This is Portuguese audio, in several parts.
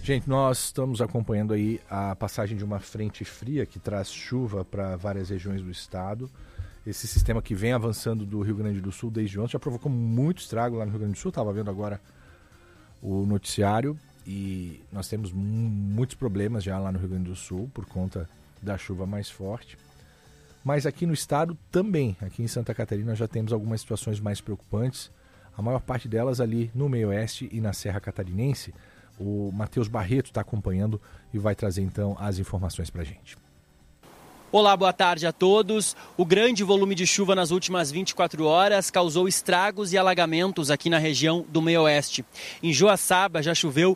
Gente, nós estamos acompanhando aí a passagem de uma frente fria que traz chuva para várias regiões do estado. Esse sistema que vem avançando do Rio Grande do Sul desde ontem já provocou muito estrago lá no Rio Grande do Sul. Estava vendo agora o noticiário e nós temos muitos problemas já lá no Rio Grande do Sul por conta da chuva mais forte. Mas aqui no estado também, aqui em Santa Catarina, já temos algumas situações mais preocupantes. A maior parte delas ali no meio-oeste e na Serra Catarinense. O Matheus Barreto está acompanhando e vai trazer então as informações para a gente. Olá, boa tarde a todos. O grande volume de chuva nas últimas 24 horas causou estragos e alagamentos aqui na região do meio-oeste. Em Joaçaba já choveu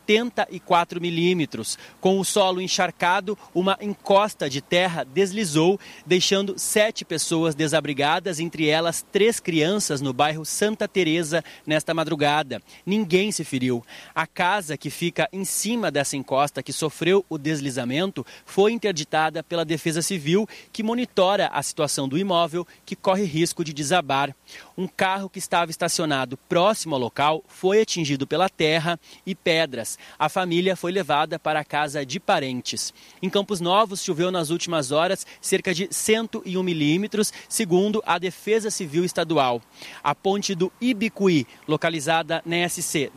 84 milímetros. Com o solo encharcado, uma encosta de terra deslizou, deixando 7 pessoas desabrigadas, entre elas 3 crianças no bairro Santa Teresa nesta madrugada. Ninguém se feriu. A casa que fica em cima dessa encosta que sofreu o deslizamento foi interditada pela Defesa Civil, que monitora a situação do imóvel, que corre risco de desabar. Um carro que estava estacionado próximo ao local foi atingido pela terra e pedras. A família foi levada para a casa de parentes. Em Campos Novos, choveu nas últimas horas cerca de 101 milímetros, segundo a Defesa Civil Estadual. A ponte do Ibicuí, localizada na SC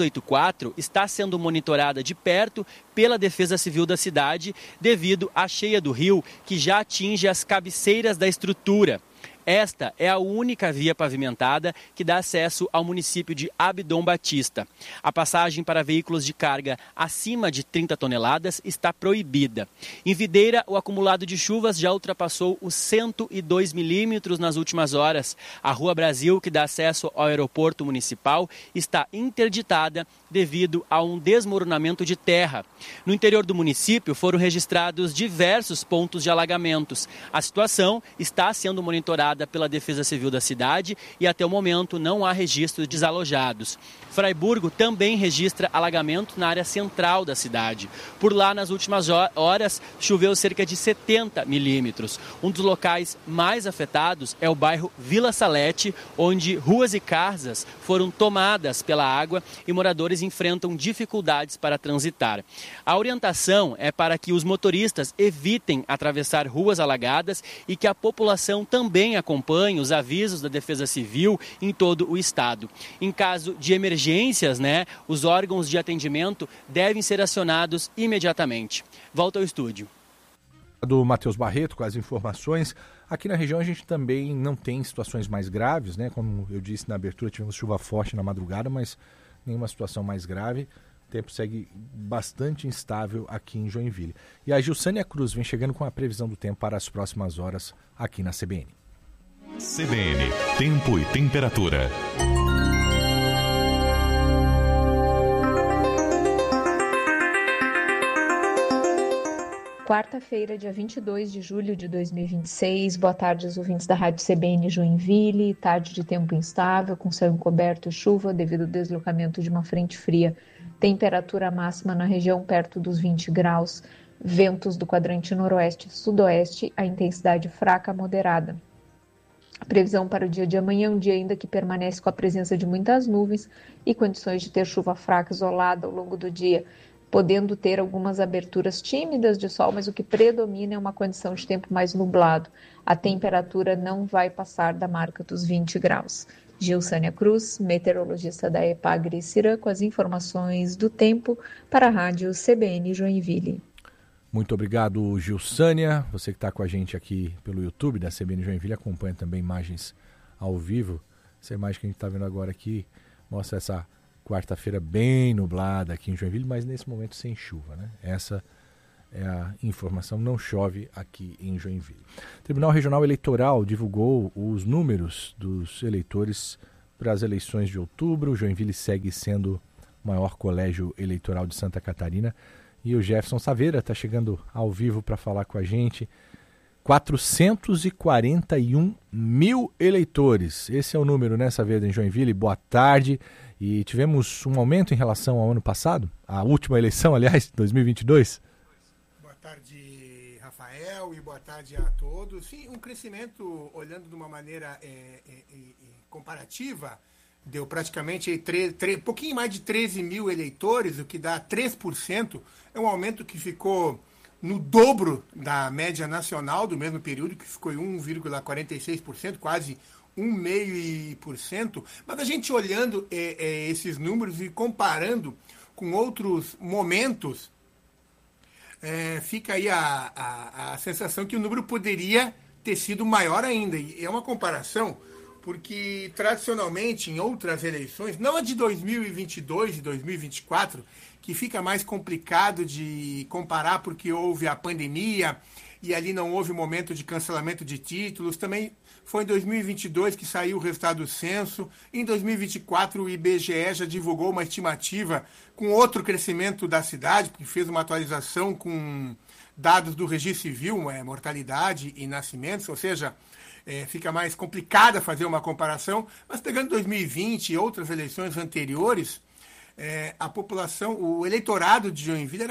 284, está sendo monitorada de perto pela Defesa Civil da cidade, devido à cheia do rio, que já atinge as cabeceiras da estrutura. Esta é a única via pavimentada que dá acesso ao município de Abdom Batista. A passagem para veículos de carga acima de 30 toneladas está proibida. Em Videira, o acumulado de chuvas já ultrapassou os 102 milímetros nas últimas horas. A Rua Brasil, que dá acesso ao aeroporto municipal, está interditada devido a um desmoronamento de terra. No interior do município foram registrados diversos pontos de alagamentos. A situação está sendo monitorada pela Defesa Civil da cidade e até o momento não há registro de desalojados. Fraiburgo também registra alagamentos na área central da cidade. Por lá, nas últimas horas, choveu cerca de 70 milímetros. Um dos locais mais afetados é o bairro Vila Salete, onde ruas e casas foram tomadas pela água e moradores enfrentam dificuldades para transitar. A orientação é para que os motoristas evitem atravessar ruas alagadas e que a população também acompanhe os avisos da Defesa Civil em todo o estado. Em caso de emergências, os órgãos de atendimento devem ser acionados imediatamente. Volta ao estúdio. Do Matheus Barreto com as informações. Aqui na região a gente também não tem situações mais graves, Como eu disse na abertura, tivemos chuva forte na madrugada, mas nenhuma situação mais grave. O tempo segue bastante instável aqui em Joinville. E a Gilsânia Cruz vem chegando com a previsão do tempo para as próximas horas aqui na CBN. CBN, tempo e temperatura. Quarta-feira, dia 22 de julho de 2026. Boa tarde aos ouvintes da Rádio CBN Joinville. Tarde de tempo instável, com céu encoberto e chuva devido ao deslocamento de uma frente fria. Temperatura máxima na região perto dos 20 graus. Ventos do quadrante noroeste e sudoeste, a intensidade fraca a moderada. A previsão para o dia de amanhã é um dia ainda que permanece com a presença de muitas nuvens e condições de ter chuva fraca isolada ao longo do dia, podendo ter algumas aberturas tímidas de sol, mas o que predomina é uma condição de tempo mais nublado. A temperatura não vai passar da marca dos 20 graus. Gilsânia Cruz, meteorologista da Epagre-Cirã, com as informações do tempo para a Rádio CBN Joinville. Muito obrigado, Gilsânia. Você que está com a gente aqui pelo YouTube da CBN Joinville, acompanha também imagens ao vivo. Essa imagem que a gente está vendo agora aqui mostra essa quarta-feira bem nublada aqui em Joinville, mas nesse momento sem chuva, Essa é a informação, não chove aqui em Joinville. O Tribunal Regional Eleitoral divulgou os números dos eleitores para as eleições de outubro. O Joinville segue sendo o maior colégio eleitoral de Santa Catarina. E o Jefferson Saveira está chegando ao vivo para falar com a gente. 441 mil eleitores. Esse é o número, Saveira, em Joinville. Boa tarde. E tivemos um aumento em relação ao ano passado? A última eleição, aliás, 2022? Boa tarde, Rafael, e boa tarde a todos. Sim, um crescimento, olhando de uma maneira comparativa, deu praticamente pouquinho mais de 13 mil eleitores, o que dá 3%. É um aumento que ficou no dobro da média nacional do mesmo período, que ficou em 1,46%, quase 1,5%. Mas a gente olhando esses números e comparando com outros momentos, fica aí a sensação que o número poderia ter sido maior ainda. E é uma comparação porque, tradicionalmente, em outras eleições, não a de 2022 e 2024, que fica mais complicado de comparar porque houve a pandemia e ali não houve momento de cancelamento de títulos. Também foi em 2022 que saiu o resultado do censo. Em 2024, o IBGE já divulgou uma estimativa com outro crescimento da cidade, porque fez uma atualização com dados do Registro Civil, mortalidade e nascimentos, ou seja, fica mais complicada fazer uma comparação. Mas pegando 2020 e outras eleições anteriores, a população, o eleitorado de Joinville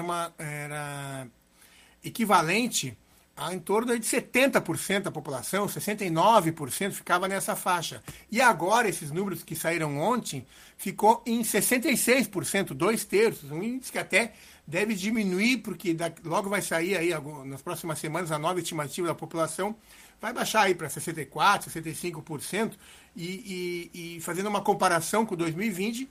era equivalente a em torno de 70% da população, 69% ficava nessa faixa. E agora, esses números que saíram ontem, ficou em 66%, 2/3, um índice que até deve diminuir, porque logo vai sair aí, nas próximas semanas, a nova estimativa da população, vai baixar aí para 64%, 65%, e fazendo uma comparação com 2020,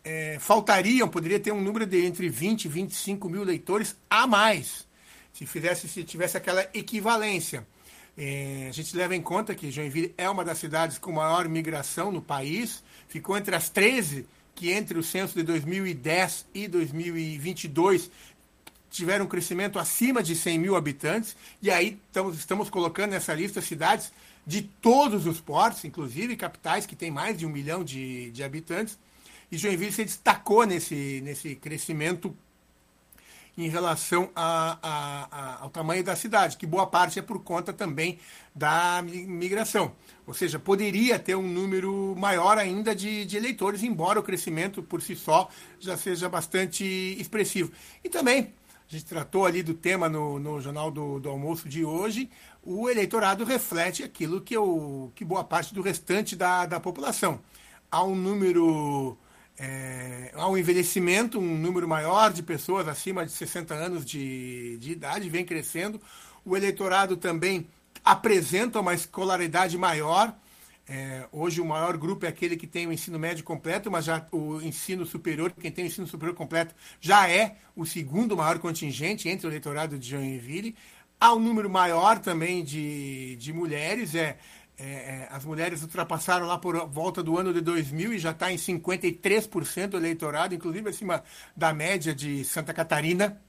poderia ter um número de entre 20 e 25 mil eleitores a mais, se tivesse aquela equivalência. A gente leva em conta que Joinville é uma das cidades com maior migração no país, ficou entre as 13 que entre o censo de 2010 e 2022 tiveram um crescimento acima de 100 mil habitantes, e aí estamos colocando nessa lista cidades de todos os portos, inclusive capitais que têm mais de 1 milhão de habitantes, e Joinville se destacou nesse crescimento em relação ao tamanho da cidade, que boa parte é por conta também da migração. Ou seja, poderia ter um número maior ainda de eleitores, embora o crescimento por si só já seja bastante expressivo. E também, a gente tratou ali do tema no Jornal do Almoço de hoje, o eleitorado reflete aquilo que boa parte do restante da população. Há um número... há um envelhecimento, um número maior de pessoas acima de 60 anos de idade, vem crescendo. O eleitorado também apresenta uma escolaridade maior. Hoje o maior grupo é aquele que tem o ensino médio completo, mas já o ensino superior, quem tem o ensino superior completo, já é o segundo maior contingente entre o eleitorado de Joinville. Há um número maior também de mulheres, as mulheres ultrapassaram lá por volta do ano de 2000 e já está em 53% do eleitorado, inclusive acima da média de Santa Catarina.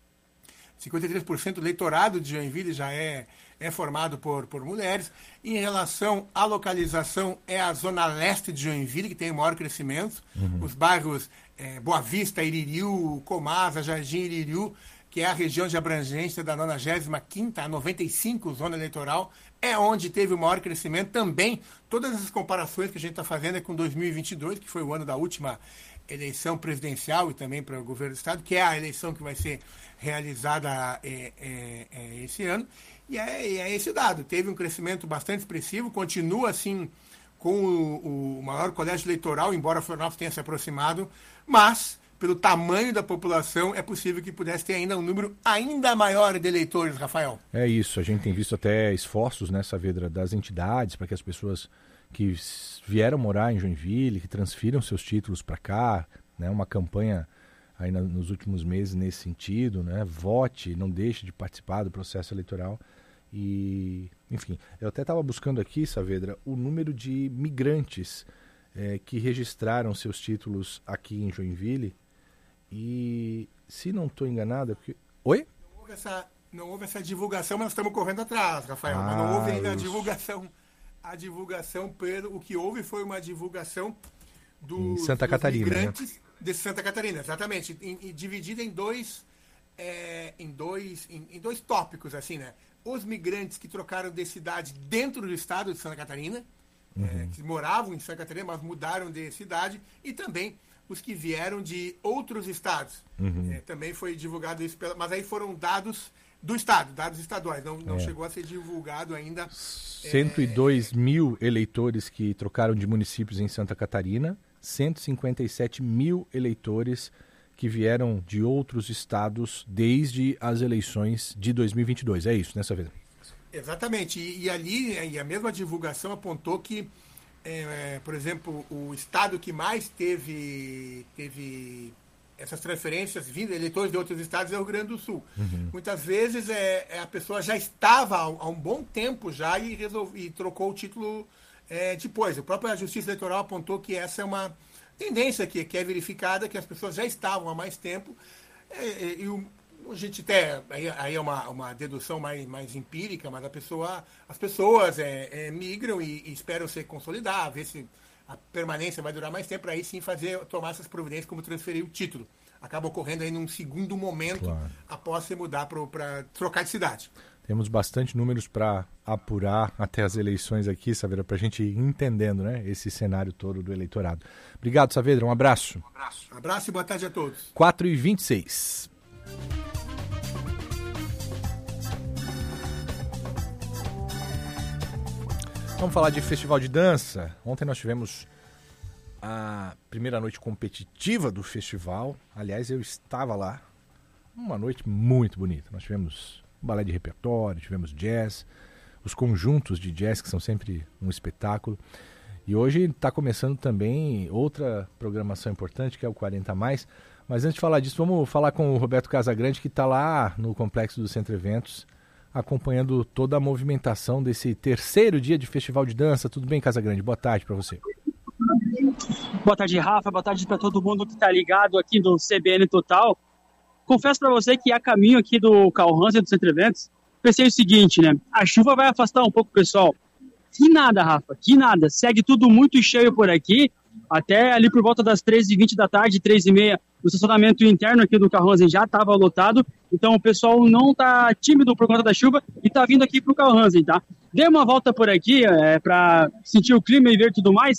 53% do eleitorado de Joinville já é formado por mulheres. Em relação à localização, é a zona leste de Joinville que tem o maior crescimento. Os bairros Boa Vista, Iririú, Comasa, Jardim Iririú, que é a região de abrangência da 95ª a 95 zona eleitoral, é onde teve o maior crescimento. Também, todas essas comparações que a gente está fazendo é com 2022, que foi o ano da última eleição presidencial e também para o governo do Estado, que é a eleição que vai ser realizada esse ano. E é esse o dado. Teve um crescimento bastante expressivo, continua assim com o maior colégio eleitoral, embora Florianópolis tenha se aproximado, mas pelo tamanho da população, é possível que pudesse ter ainda um número ainda maior de eleitores, Rafael. É isso, a gente tem visto até esforços, né, Saavedra, das entidades para que as pessoas que vieram morar em Joinville, que transfiram seus títulos para cá, né, uma campanha aí nos últimos meses nesse sentido, né, vote, não deixe de participar do processo eleitoral. E, enfim, eu até estava buscando aqui, Saavedra, o número de migrantes que registraram seus títulos aqui em Joinville. E se não estou enganado, porque... Oi? Não houve essa divulgação, mas nós estamos correndo atrás, Rafael. Mas não houve ainda a divulgação. A divulgação, o que houve foi uma divulgação dos Santa Catarina, migrantes, né? De Santa Catarina, exatamente. Dividida em dois tópicos, assim, né? Os migrantes que trocaram de cidade dentro do estado de Santa Catarina, que moravam em Santa Catarina, mas mudaram de cidade, e também os que vieram de outros estados. Também foi divulgado isso, mas aí foram dados do estado, dados estaduais, não chegou a ser divulgado ainda. 102 mil eleitores que trocaram de municípios em Santa Catarina, 157 mil eleitores que vieram de outros estados desde as eleições de 2022. É isso, né, Saavedra? Exatamente. E ali, a mesma divulgação apontou que, por exemplo, o estado que mais teve essas transferências vindo, eleitores de outros estados, é o Rio Grande do Sul. Muitas vezes a pessoa já estava há um bom tempo já e trocou o título depois. A própria Justiça Eleitoral apontou que essa é uma tendência que é verificada, que as pessoas já estavam há mais tempo. A gente aí é uma dedução mais empírica, mas as pessoas migram e esperam se consolidar, ver se a permanência vai durar mais tempo, aí sim tomar essas providências como transferir o título. Acaba ocorrendo aí num segundo momento, após se mudar para trocar de cidade. Temos bastante números para apurar até as eleições aqui, Saavedra, para a gente ir entendendo, né, esse cenário todo do eleitorado. Obrigado, Saavedra, um abraço. Um abraço e boa tarde a todos. 4h26. Vamos falar de festival de dança. Ontem nós tivemos a primeira noite competitiva do festival. Aliás, eu estava lá. Uma noite muito bonita. Nós tivemos balé de repertório, tivemos jazz, os conjuntos de jazz, que são sempre um espetáculo. E hoje está começando também outra programação importante, que é o 40 Mais. Mas antes de falar disso, vamos falar com o Roberto Casagrande, que está lá no Complexo do Centro Eventos, acompanhando toda a movimentação desse terceiro dia de festival de dança. Tudo bem, Casagrande? Boa tarde para você. Boa tarde, Rafa. Boa tarde para todo mundo que está ligado aqui no CBN Total. Confesso para você que a caminho aqui do Carl Hansen do Centro Eventos, pensei o seguinte, né? A chuva vai afastar um pouco o pessoal. Que nada, Rafa, que nada. Segue tudo muito cheio por aqui. Até ali por volta das 13h20 da tarde, 13h30, o estacionamento interno aqui do Carl Hansen já estava lotado. Então o pessoal não está tímido por conta da chuva e está vindo aqui para o Carl Hansen, tá? Dei uma volta por aqui para sentir o clima e ver tudo mais.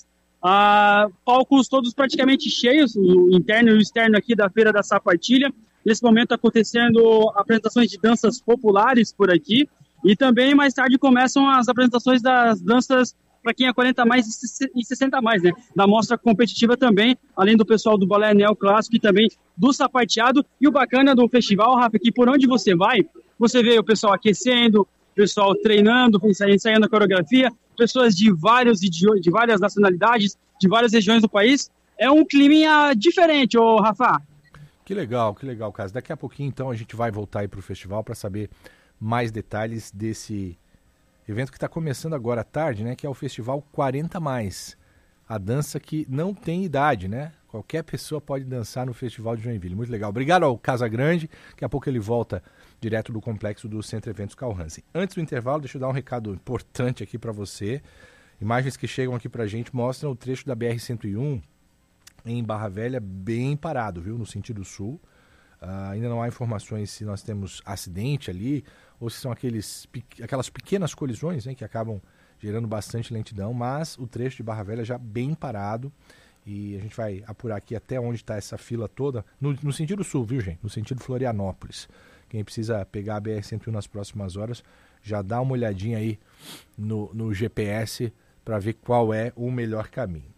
Palcos todos praticamente cheios, o interno e o externo aqui da Feira da Sapatilha. Nesse momento acontecendo apresentações de danças populares por aqui. E também mais tarde começam as apresentações das danças para quem é 40 mais e 60 mais, né? Da mostra competitiva também, além do pessoal do balé neoclássico e também do sapateado. E o bacana do festival, Rafa, é que por onde você vai, você vê o pessoal aquecendo, o pessoal treinando, ensaiando a coreografia, pessoas de várias nacionalidades, de várias regiões do país. É um climinha diferente, ô Rafa. Que legal, Cas. Daqui a pouquinho, então, a gente vai voltar aí para o festival para saber mais detalhes desse evento que está começando agora à tarde, né? Que é o Festival 40 Mais. A dança que não tem idade, né? Qualquer pessoa pode dançar no Festival de Joinville. Muito legal. Obrigado ao Casagrande. Daqui a pouco ele volta direto do complexo do Centro Eventos Carl Hansen. Antes do intervalo, deixa eu dar um recado importante aqui para você. Imagens que chegam aqui para a gente mostram o trecho da BR-101 em Barra Velha bem parado, viu? No sentido sul. Ainda não há informações se nós temos acidente ali ou se são aquelas pequenas colisões, né, que acabam gerando bastante lentidão, mas o trecho de Barra Velha já bem parado e a gente vai apurar aqui até onde está essa fila toda, no sentido sul, viu, gente? No sentido Florianópolis. Quem precisa pegar a BR-101 nas próximas horas, já dá uma olhadinha aí no GPS para ver qual é o melhor caminho.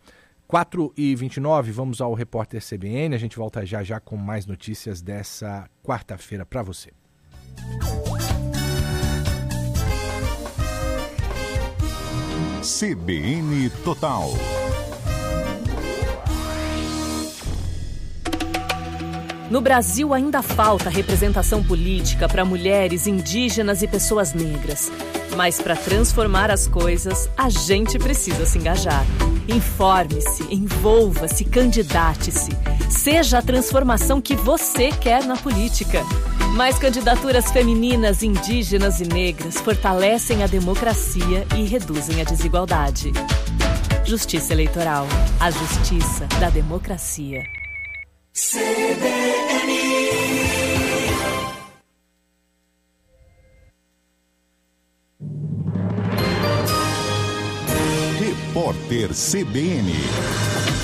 4h29, vamos ao Repórter CBN. A gente volta já com mais notícias dessa quarta-feira para você. CBN Total. No Brasil ainda falta representação política para mulheres, indígenas e pessoas negras. Mas para transformar as coisas, a gente precisa se engajar. Informe-se, envolva-se, candidate-se. Seja a transformação que você quer na política. Mais candidaturas femininas, indígenas e negras fortalecem a democracia e reduzem a desigualdade. Justiça Eleitoral. A justiça da democracia. CBN. Repórter CBN.